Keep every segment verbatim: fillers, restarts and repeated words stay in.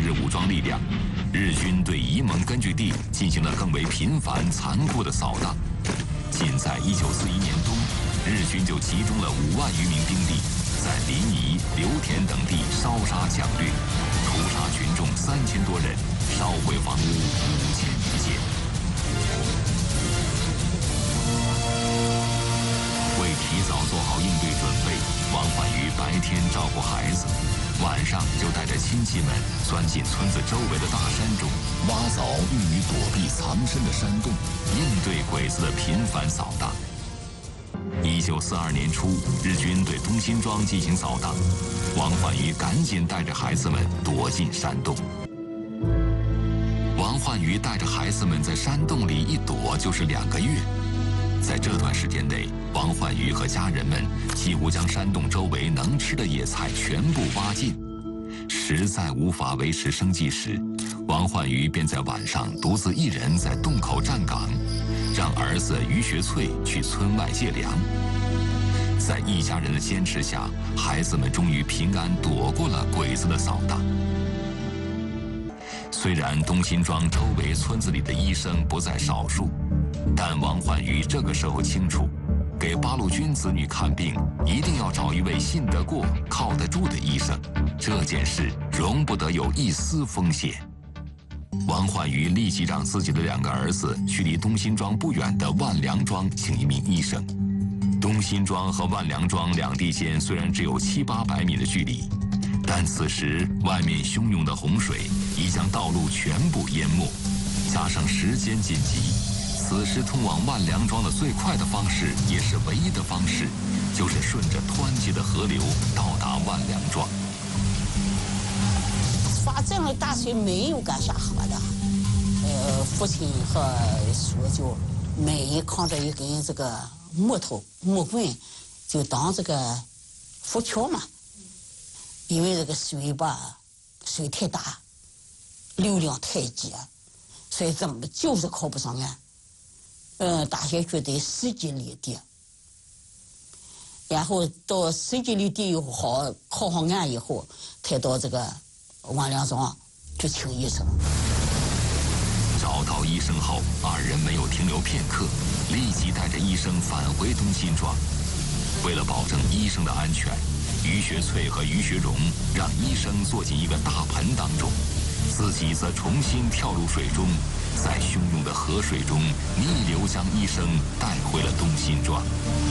日武装力量，日军对沂蒙根据地进行了更为频繁、残酷的扫荡。仅在一九四一年冬，日军就集中了五万余名兵力，在临沂、刘田等地烧杀抢掠，屠杀群众三千多人，烧毁房屋五千余间。为提早做好应对准备，王焕瑜白天照顾孩子，晚上就带着亲戚们钻进村子周围的大山中，挖凿用于躲避藏身的山洞，应对鬼子的频繁扫荡。一九四二年初，日军对东辛庄进行扫荡，王焕瑜赶紧带着孩子们躲进山洞。王焕瑜带着孩子们在山洞里一躲就是两个月。在这段时间内，王焕瑜和家人们几乎将山洞周围能吃的野菜全部挖尽。实在无法维持生计时，王焕瑜便在晚上独自一人在洞口站岗，让儿子于学翠去村外借粮。在一家人的坚持下，孩子们终于平安躲过了鬼子的扫荡。虽然东辛庄周围村子里的医生不在少数，但王焕瑜这个时候清楚，给八路军子女看病一定要找一位信得过、靠得住的医生，这件事容不得有一丝风险。王焕瑜立即让自己的两个儿子去离东辛庄不远的万良庄请一名医生。东辛庄和万良庄两地间虽然只有七八百米的距离，但此时外面汹涌的洪水已将道路全部淹没，加上时间紧急，此时通往万良庄的最快的方式，也是唯一的方式，就是顺着湍急的河流到达万良庄。 发这样的大水没有敢下河的，呃，父亲和叔就每扛着一根这个木头木棍，就当这个浮桥嘛。因为这个水吧，水太大，流量太急，所以怎么就是靠不上岸。嗯，大下去得十几里地，然后到十几里地以后，好靠上岸以后，才到这个万良庄去请医生。 找到医生后，二人没有停留片刻，立即带着医生返回东辛庄。为了保证医生的安全，于学翠和于学荣让医生坐进一个大盆当中，自己则重新跳入水中，在汹涌的河水中逆流将医生带回了东辛庄。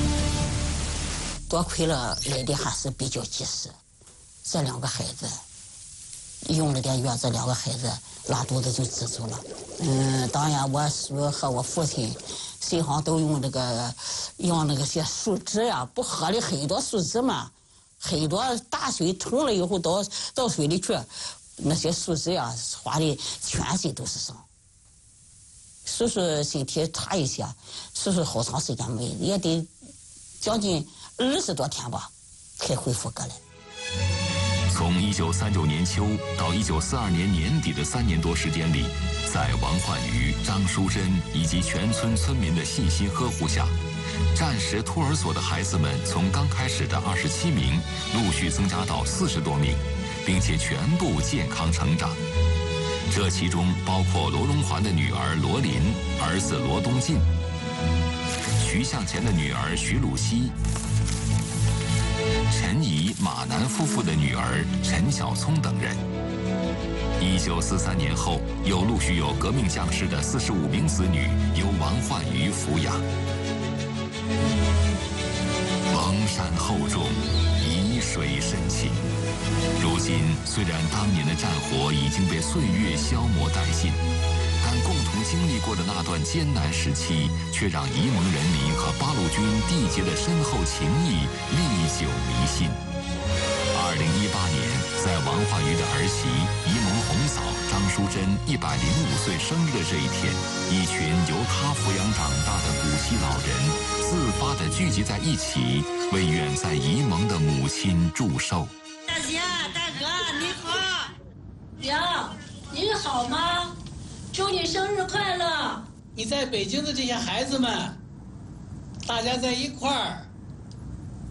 多亏了来的还是比较及时，这两个孩子用了点药，这两个孩子拉肚子就止住了。嗯，当然我叔和我父亲身上都用那个用那个些树枝呀，不喝了很多树枝嘛，很多大水冲了以后到到水里去，那些树枝呀划的全身都是伤。叔叔身体差一些，叔叔好长时间没，也得将近二十多天吧，才恢复过来。 从一九三九年秋到一九四二年年底的三年多时间里，在王焕瑜、张淑珍以及全村村民的细心呵护下，战时托儿所的孩子们从刚开始的二十七名陆续增加到四十多名，并且全部健康成长。这其中包括罗荣桓的女儿罗琳、儿子罗东进、徐向前的女儿徐鲁熙、陈怡、马南夫妇的女儿陈小聪等人。一九四三年后，又陆续有革命将士的四十五名子女由王焕瑜抚养。蒙山厚重，沂水深情。如今，虽然当年的战火已经被岁月消磨殆尽，但共同经历过的那段艰难时期，却让沂蒙人民和八路军缔结的深厚情谊历久弥新。二零一八年，在王焕瑜的儿媳沂蒙红嫂张淑珍一百零五岁生日的这一天，一群由她抚养长大的古稀老人自发地聚集在一起，为远在沂蒙的母亲祝寿。 大姐、大哥，你好！娘，您好吗？祝你生日快乐！ 你在北京的这些孩子们，大家在一块儿，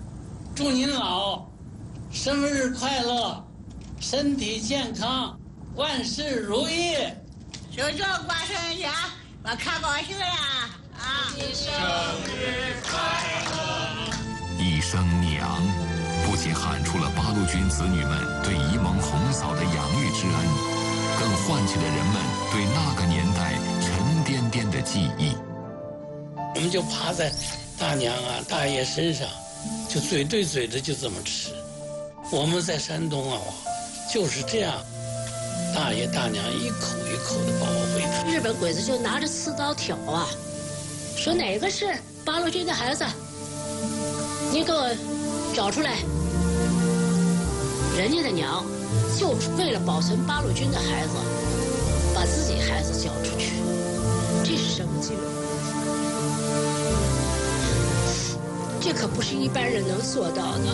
祝您老生日快乐，身体健康。 万事如意， 舅舅过生日，我可高兴了啊！ 生日快乐！ 一声娘，不仅喊出了八路军子女们对沂蒙红嫂的养育之恩，更唤起了人们对那个年代沉甸甸的记忆。 我们就趴在大娘啊、大爷身上，就嘴对嘴的就这么吃。我们在山东啊，就是这样，大爷大娘一口一口的把我喂吃。 日本鬼子就拿着刺刀挑啊，说哪个是八路军的孩子，你给我找出来。人家的娘就是为了保存八路军的孩子，把自己孩子交出去，这是什么劲？这可不是一般人能做到的。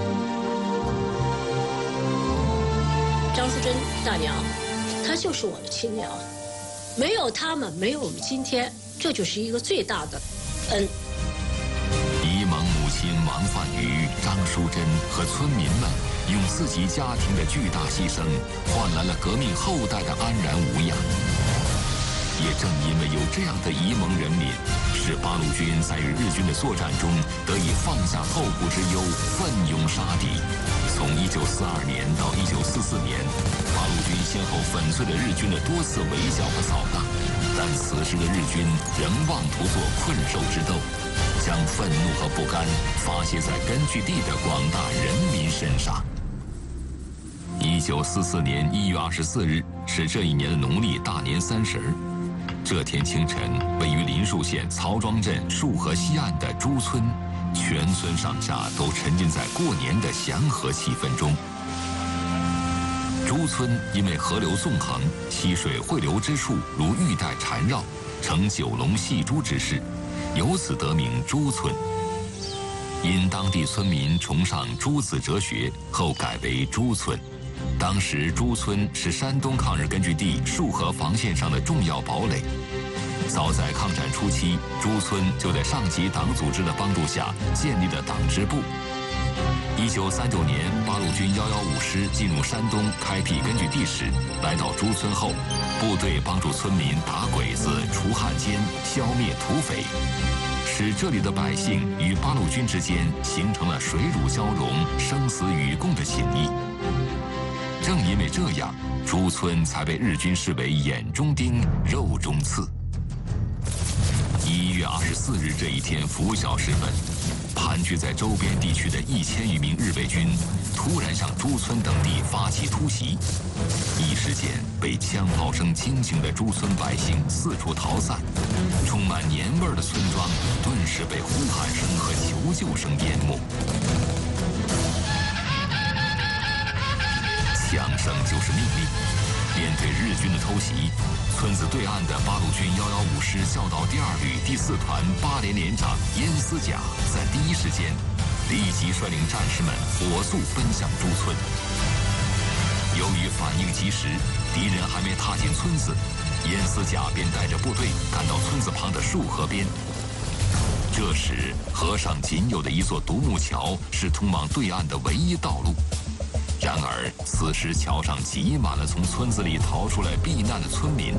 张淑珍大娘，她就是我的亲娘，没有他们，没有我们今天，这就是一个最大的恩。 沂蒙母亲王焕瑜、张淑珍和村民们用自己家庭的巨大牺牲，换来了革命后代的安然无恙。也正因为有这样的沂蒙人民，使八路军在与日军的作战中得以放下后顾之忧，奋勇杀敌。从一九四二年到一九四四年，八路军先后粉碎了日军的多次围剿和扫荡，但此时的日军仍妄图做困兽之斗，将愤怒和不甘发泄在根据地的广大人民身上。一九四四年一月二十四日是这一年的农历大年三十。这天清晨，位于临沭县曹庄镇沭河西岸的朱村，全村上下都沉浸在过年的祥和气氛中。朱村因为河流纵横，溪水汇流之处如玉带缠绕，呈九龙戏珠之势，由此得名朱村。因当地村民崇尚朱子哲学，后改为朱村。当时朱村是山东抗日根据地沭河防线上的重要堡垒。早在抗战初期，朱村就在上级党组织的帮助下建立了党支部。一九三九年，八路军幺幺五师进入山东开辟根据地时，来到朱村后，部队帮助村民打鬼子、除汉奸、消灭土匪，使这里的百姓与八路军之间形成了水乳交融、生死与共的情谊。正因为这样，朱村才被日军视为眼中钉、肉中刺。一月二十四日这一天拂晓时分，盘踞在周边地区的一千余名日伪军突然向朱村等地发起突袭，一时间被枪炮声惊醒的朱村百姓四处逃散，充满年味儿的村庄顿时被呼喊声和求救声淹没。枪声就是命令。面对日军的偷袭，村子对岸的八路军幺幺五师教导第二旅第四团八连连长燕思甲在第一时间立即率领战士们火速奔向朱村。由于反应及时，敌人还没踏进村子，燕思甲便带着部队赶到村子旁的沭河边。这时，河上仅有的一座独木桥是通往对岸的唯一道路。然而，此时桥上挤满了从村子里逃出来避难的村民。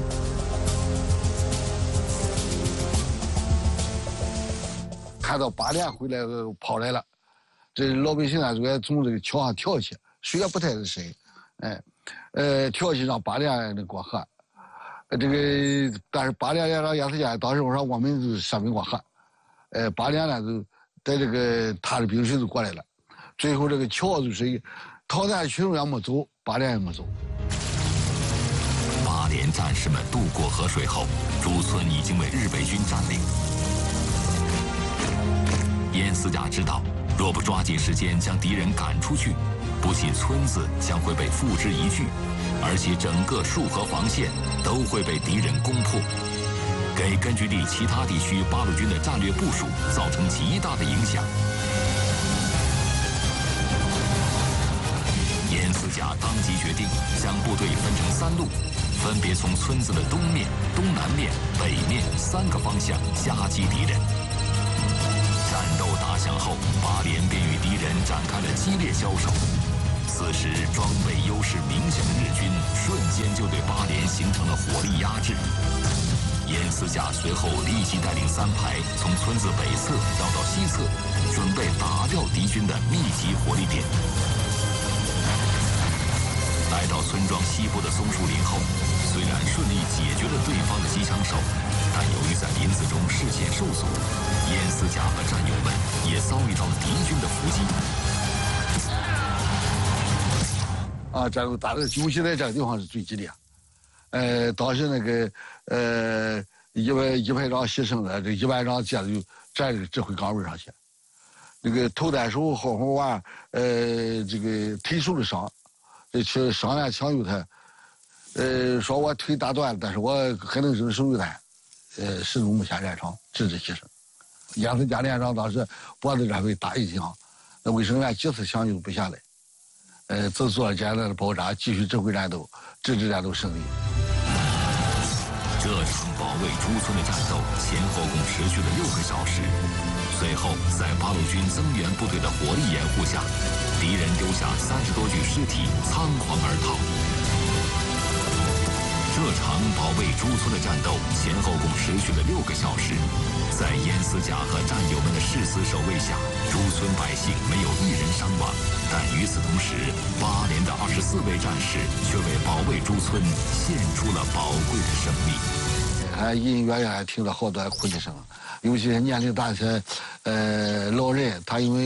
看到八连回来跑来了，这老百姓啊就爱从这个桥上跳起，水也不太是深，哎，呃，跳起让八连那过河，这个但是八连连长燕思甲当时我说我们就上面过河，呃，八连呢就在这个他的兵水就过来了，最后这个桥就是逃难群众也没走，八连也没走。 八连战士们渡过河水后，朱村已经被日伪军占领。燕思甲知道，若不抓紧时间将敌人赶出去，不仅村子将会被付之一炬，而且整个沭河防线都会被敌人攻破，给根据地其他地区八路军的战略部署造成极大的影响。燕思甲当即决定将部队分成三路，分别从村子的东面、东南面、北面三个方向夹击敌人。战斗打响后，八连便与敌人展开了激烈交手。此时装备优势明显的日军瞬间就形成了火力压制。严思甲随后立即带领三排从村子北侧绕到西侧，准备打掉敌军的密集火力点。来到村庄西部的松树林后，虽然顺利解决了对方的机枪手，但由于在林子中视线受阻，严思甲和战友们也遭遇到了敌军的伏击。 啊，战斗打的，尤其在这个地方是最激烈。呃，当时那个呃一排一排长牺牲了，这一排长接着就站这个指挥岗位上去。那个头单手后后腕，呃，这个腿受了伤。这去伤员抢救他，呃，说我腿打断了，但是我还能扔手榴弹，呃，始终没下战场，直至牺牲。严思甲连长当时脖子这被打一枪，那卫生员几次抢救不下来，呃，只做了简单的包扎，继续指挥战斗，直至战斗胜利。 这场保卫朱村的战斗前后共持续了六个小时，随后在八路军增援部队的火力掩护下，敌人丢下三十多具尸体，仓皇而逃。这场保卫朱村的战斗前后共持续了六个小时，在严思甲和战友们的誓死守卫下，朱村百姓没有一人伤亡。但与此同时，八连的二十四位战士却为保卫朱村献出了宝贵的生命。 还隐隐约约还听到好多哭泣声，尤其是年龄大些，呃，老人，他因为